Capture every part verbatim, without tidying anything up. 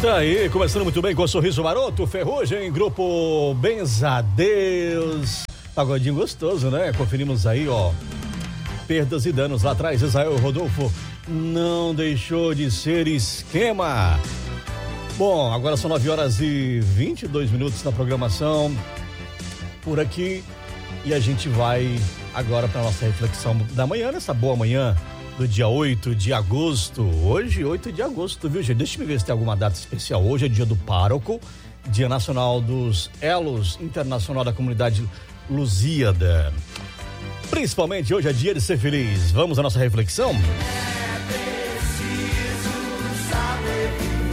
Tá aí, começando muito bem com o Sorriso Maroto, Ferrugem, Grupo Benzadeus. Pagodinho gostoso, né? Conferimos aí, ó. Perdas e danos lá atrás, Israel Rodolfo. Não deixou de ser esquema. Bom, agora são nove horas e vinte e dois minutos na programação por aqui. E a gente vai agora para nossa reflexão da manhã, nessa boa manhã do dia oito de agosto. Hoje, oito de agosto, viu, gente? Deixa eu ver se tem alguma data especial. Hoje é dia do pároco, Dia Nacional dos Elos, Internacional da Comunidade Lusíada. Principalmente hoje é dia de ser feliz. Vamos à nossa reflexão? É preciso saber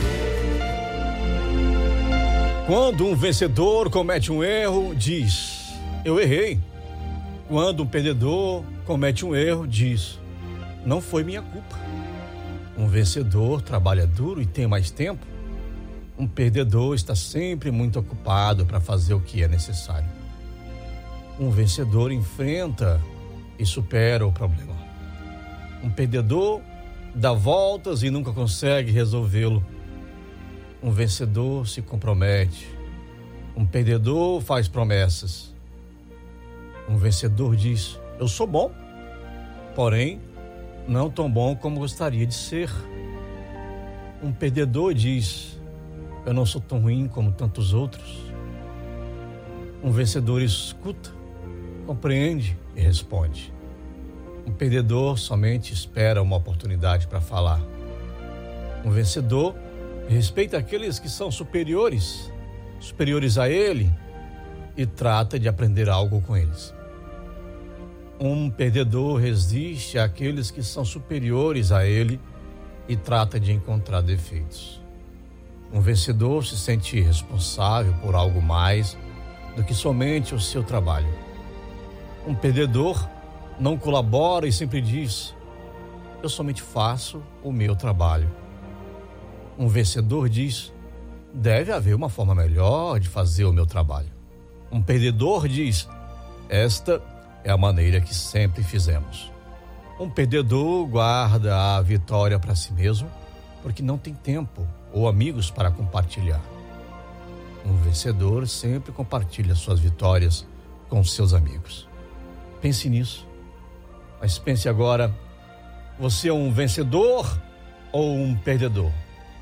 viver. Quando um vencedor comete um erro, diz: eu errei. Quando um perdedor comete um erro, diz: não foi minha culpa. Um vencedor trabalha duro e tem mais tempo. Um perdedor está sempre muito ocupado para fazer o que é necessário. Um vencedor enfrenta e supera o problema. Um perdedor dá voltas e nunca consegue resolvê-lo. Um vencedor se compromete. Um perdedor faz promessas. Um vencedor diz: eu sou bom, porém não tão bom como gostaria de ser. Um perdedor diz: eu não sou tão ruim como tantos outros. Um vencedor escuta, compreende e responde. Um perdedor somente espera uma oportunidade para falar. Um vencedor respeita aqueles que são superiores, superiores a ele, e trata de aprender algo com eles. Um perdedor resiste àqueles que são superiores a ele e trata de encontrar defeitos. Um vencedor se sente responsável por algo mais do que somente o seu trabalho. Um perdedor não colabora e sempre diz: eu somente faço o meu trabalho. Um vencedor diz: deve haver uma forma melhor de fazer o meu trabalho. Um perdedor diz: esta é a maneira que sempre fizemos. Um perdedor guarda a vitória para si mesmo porque não tem tempo ou amigos para compartilhar. Um vencedor sempre compartilha suas vitórias com seus amigos. Pense nisso. Mas pense agora: você é um vencedor ou um perdedor?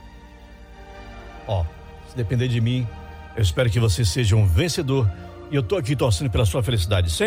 Ó, se depender de mim, eu espero que você seja um vencedor e eu tô aqui torcendo pela sua felicidade sempre.